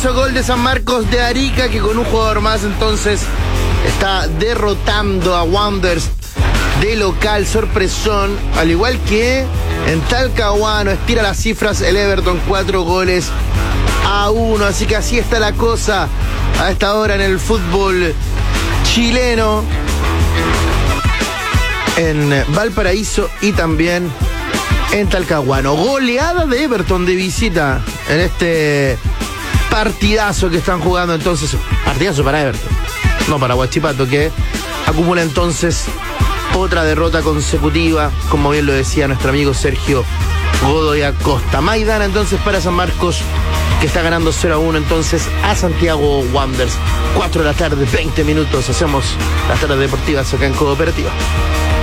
Sorpreso gol de San Marcos de Arica, que con un jugador más entonces está derrotando a Wanderers de local. Sorpresón, al igual que en Talcahuano, estira las cifras el Everton, 4-1. Así que así está la cosa a esta hora en el fútbol chileno, en Valparaíso y también en Talcahuano. Goleada de Everton de visita en este partidazo que están jugando entonces. Partidazo para Everton, no para Huachipato, que acumula entonces otra derrota consecutiva, como bien lo decía nuestro amigo Sergio Godoy Acosta. Maidana entonces para San Marcos, que está ganando 0-1 entonces a Santiago Wanderers. 4 de la tarde, 20 minutos. Hacemos las tardes deportivas acá en Cooperativa.